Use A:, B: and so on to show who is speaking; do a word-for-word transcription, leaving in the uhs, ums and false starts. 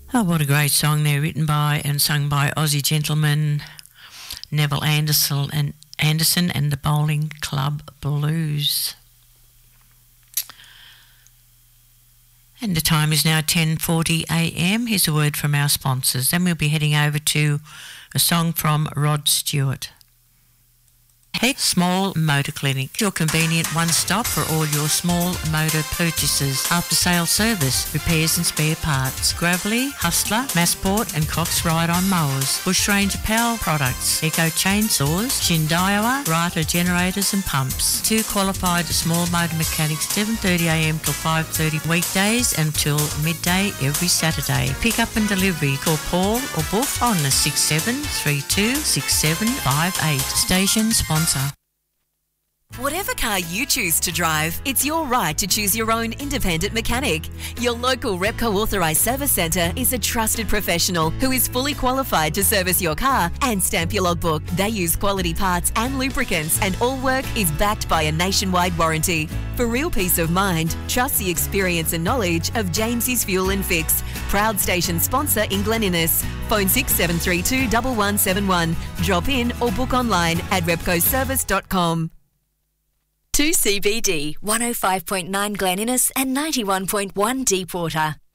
A: Oh, what a great song there, written by and sung by Aussie gentleman Neville Anderson and Anderson and the Bowling Club Blues. And the time is now ten forty a m. Here's a word from our sponsors. Then we'll be heading over to a song from Rod Stewart. Heck Small Motor Clinic, your convenient one-stop for all your small motor purchases. After-sales service, repairs and spare parts. Gravely, Hustler, Massport and Cox Ride-On mowers. Bush Ranger Power products. Eco chainsaws. Shindaiwa, Rata generators and pumps. Two qualified small motor mechanics, seven thirty a m till five thirty weekdays until midday every Saturday. Pick up and delivery. Call Paul or Boof on the six seven three two six seven five eight. Station sponsor.
B: Whatever car you choose to drive, it's your right to choose your own independent mechanic. Your local Repco authorised service centre is a trusted professional who is fully qualified to service your car and stamp your logbook. They use quality parts and lubricants, and all work is backed by a nationwide warranty. For real peace of mind, trust the experience and knowledge of James's Fuel and Fix, proud station sponsor in Glen Innes. Phone six seven three two, one one seven one. Drop in or book online at repco service dot com.
C: two C B D, one oh five point nine Glen Innes and ninety-one point one Deepwater.